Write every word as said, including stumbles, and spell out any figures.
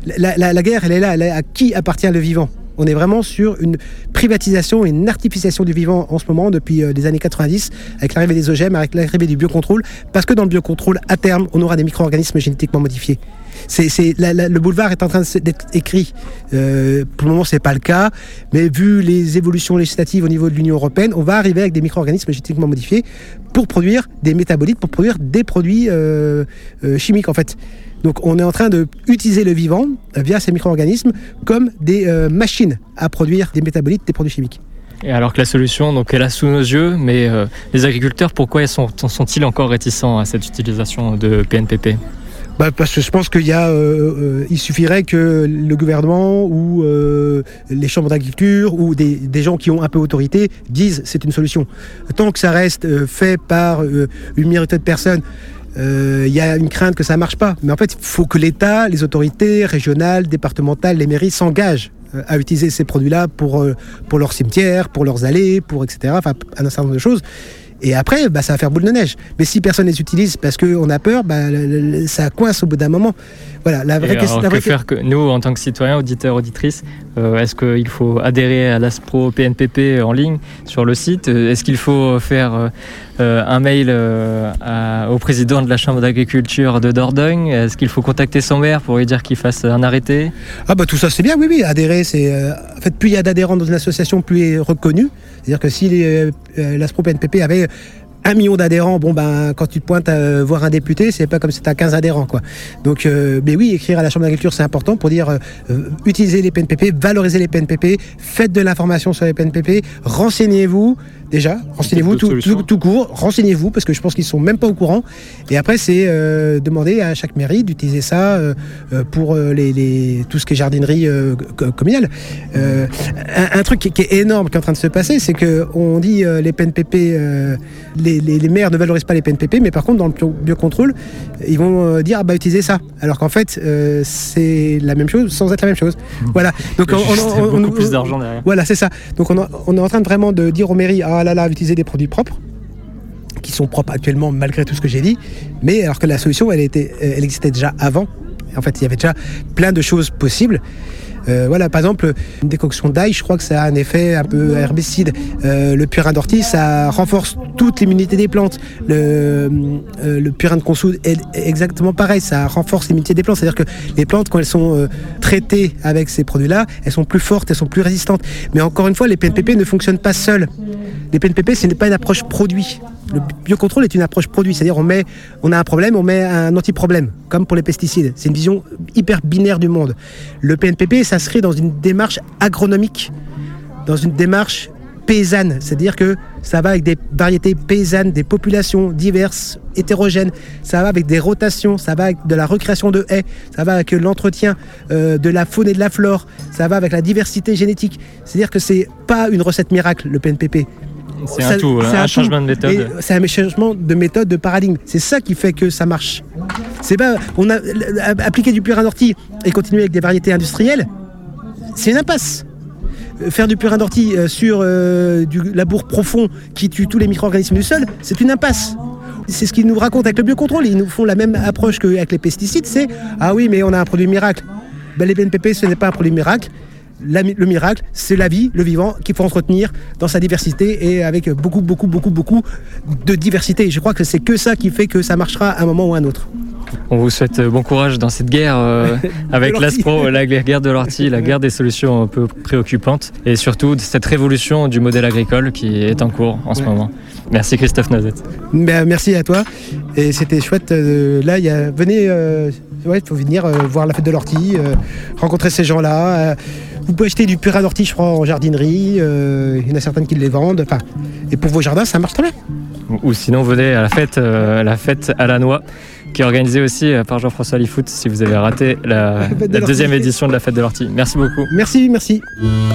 la, la, la guerre, elle est là, elle est à qui appartient le vivant. On est vraiment sur une privatisation et une artificialisation du vivant en ce moment depuis euh, les années quatre-vingt-dix, avec l'arrivée des O G M, avec l'arrivée du biocontrôle, parce que dans le biocontrôle, à terme, on aura des micro-organismes génétiquement modifiés. C'est, c'est, la, la, le boulevard est en train d'être écrit. Euh, pour le moment, c'est pas le cas, mais vu les évolutions législatives au niveau de l'Union européenne, on va arriver avec des micro-organismes génétiquement modifiés pour produire des métabolites, pour produire des produits euh, euh, chimiques, en fait. Donc on est en train d'utiliser le vivant euh, via ces micro-organismes comme des euh, machines à produire des métabolites, des produits chimiques. Et alors que la solution donc, est là sous nos yeux, mais euh, les agriculteurs, pourquoi sont, sont-ils encore réticents à cette utilisation de P N P P ? Bah parce que je pense qu'il y a, euh, euh, il suffirait que le gouvernement ou euh, les chambres d'agriculture ou des, des gens qui ont un peu autorité disent c'est une solution. Tant que ça reste euh, fait par euh, une minorité de personnes, il euh, y a une crainte que ça ne marche pas. Mais en fait, il faut que l'État, les autorités régionales, départementales, les mairies s'engagent euh, à utiliser ces produits-là pour, euh, pour leurs cimetières, pour leurs allées, pour et cetera. Enfin, un certain nombre de choses. Et après, bah, ça va faire boule de neige. Mais si personne ne les utilise parce qu'on a peur, bah, ça coince au bout d'un moment. Voilà, la vraie question. Que faire que nous, en tant que citoyens, auditeurs, auditrices, euh, est-ce qu'il faut adhérer à l'ASPRO P N P P en ligne sur le site ? Est-ce qu'il faut faire euh, un mail euh, à, au président de la Chambre d'agriculture de Dordogne ? Est-ce qu'il faut contacter son maire pour lui dire qu'il fasse un arrêté ? Ah bah tout ça c'est bien, oui, oui. Adhérer, c'est euh, en fait plus il y a d'adhérents dans une association, plus il est reconnu. C'est-à-dire que si les, euh, l'ASPRO P N P P avait un million d'adhérents, bon ben quand tu te pointes à voir un député, c'est pas comme si tu as quinze adhérents quoi. Donc euh, mais oui, écrire à la Chambre d'agriculture c'est important pour dire euh, utilisez les P N P P, valorisez les P N P P, faites de l'information sur les P N P P, renseignez-vous déjà, renseignez-vous tout, tout, tout court, renseignez-vous parce que je pense qu'ils sont même pas au courant. Et après c'est euh, demander à chaque mairie d'utiliser ça euh, pour les, les tout ce qui est jardinerie euh, communale. Euh, un, un truc qui, qui est énorme qui est en train de se passer, c'est que on dit euh, les P N P P euh, les Les, les maires ne valorisent pas les P N P P, mais par contre, dans le biocontrôle, ils vont dire ah bah utilisez ça. Alors qu'en fait, euh, c'est la même chose sans être la même chose. Mmh. Voilà. Donc on, on, on, beaucoup on, plus d'argent derrière. Voilà, c'est ça. Donc on, on est en train de vraiment de dire aux mairies ah là là, utilisez des produits propres, qui sont propres actuellement malgré tout ce que j'ai dit. Mais alors que la solution, elle était, elle existait déjà avant. En fait, il y avait déjà plein de choses possibles. Euh, voilà, par exemple, une décoction d'ail, je crois que ça a un effet un peu herbicide. Euh, le purin d'ortie, ça renforce toute l'immunité des plantes. Le, euh, le purin de consoude est exactement pareil, ça renforce l'immunité des plantes. C'est-à-dire que les plantes, quand elles sont euh, traitées avec ces produits-là, elles sont plus fortes, elles sont plus résistantes. Mais encore une fois, les P N P P ne fonctionnent pas seuls. Les P N P P, ce n'est pas une approche produit. Le biocontrôle est une approche produit, c'est-à-dire on met, on a un problème, on met un anti-problème, comme pour les pesticides. C'est une vision hyper binaire du monde. Le P N P P s'inscrit dans une démarche agronomique, dans une démarche paysanne, c'est-à-dire que ça va avec des variétés paysannes, des populations diverses, hétérogènes, ça va avec des rotations, ça va avec de la recréation de haies, ça va avec l'entretien euh, de la faune et de la flore, ça va avec la diversité génétique. C'est-à-dire que c'est pas une recette miracle, le P N P P. C'est ça, un tout, c'est un, un changement tout. de méthode. Et c'est un changement de méthode, de paradigme. C'est ça qui fait que ça marche. C'est pas, on a appliqué du purin d'ortie et continuer avec des variétés industrielles, c'est une impasse. Faire du purin d'ortie sur euh, du labour profond qui tue tous les micro-organismes du sol, c'est une impasse. C'est ce qu'ils nous racontent avec le biocontrôle. Ils nous font la même approche qu'avec les pesticides. C'est ah oui, mais on a un produit miracle. Ben, les P N P P, ce n'est pas un produit miracle. La, le miracle, c'est la vie, le vivant, qu'il faut entretenir dans sa diversité et avec beaucoup, beaucoup, beaucoup, beaucoup de diversité. Je crois que c'est que ça qui fait que ça marchera à un moment ou à un autre. On vous souhaite bon courage dans cette guerre euh, avec l'ASPRO, la guerre de l'ortie, la guerre des solutions un peu préoccupantes et surtout cette révolution du modèle agricole qui est en cours en ce ouais. moment. Merci Christophe Nazette. Ben, merci à toi et c'était chouette. Euh, là, il y a, venez, euh, ouais, faut venir euh, voir la fête de l'ortie, euh, rencontrer ces gens-là. Euh, vous pouvez acheter du purin d'ortie, je crois, en jardinerie. Euh, il y en a certaines qui les vendent. Enfin, et pour vos jardins, ça marche très bien. Ou sinon, venez à la fête, euh, la fête à la noix, qui est organisée aussi par Jean-François Lifoot, si vous avez raté la, la deuxième édition de la fête de l'ortie. Merci beaucoup. Merci, merci.